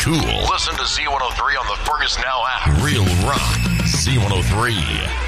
cool. Listen to Z103 on the Fergus Now app. Real rock. Z103.